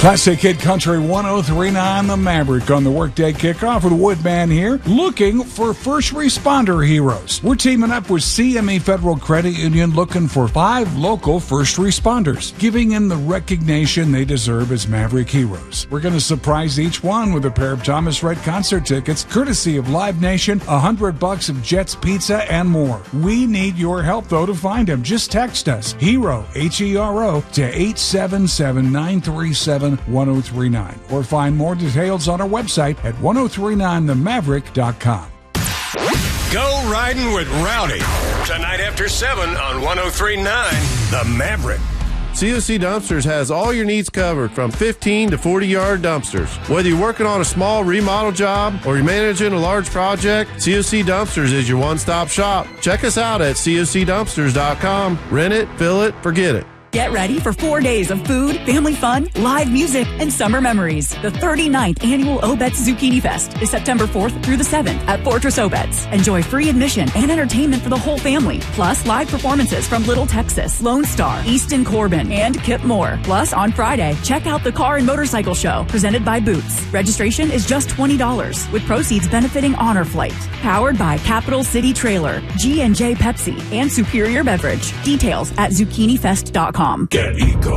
Classic Hit Country 103.9 The Maverick on the workday kickoff with Woodman here, looking for first responder heroes. We're teaming up with CME Federal Credit Union looking for 5 local first responders, giving them the recognition they deserve as Maverick heroes. We're going to surprise each one with a pair of Thomas Rhett concert tickets, courtesy of Live Nation, $100 of Jets Pizza, and more. We need your help, though, to find them. Just text us, HERO, H-E-R-O, to 877-937-1039, or find more details on our website at 1039themaverick.com. Go riding with Rowdy tonight after 7 on 103.9 The Maverick. COC Dumpsters has all your needs covered, from 15 to 40-yard dumpsters. Whether you're working on a small remodel job or you're managing a large project, COC Dumpsters is your one-stop shop. Check us out at cocdumpsters.com. Rent it, fill it, forget it. Get ready for 4 days of food, family fun, live music, and summer memories. The 39th annual Obetz Zucchini Fest is September 4th through the 7th at Fortress Obetz. Enjoy free admission and entertainment for the whole family, plus live performances from Little Texas, Lone Star, Easton Corbin, and Kip Moore. Plus, on Friday, check out the Car and Motorcycle Show presented by Boots. Registration is just $20, with proceeds benefiting Honor Flight. Powered by Capital City Trailer, G&J Pepsi, and Superior Beverage. Details at zucchinifest.com. Get Eco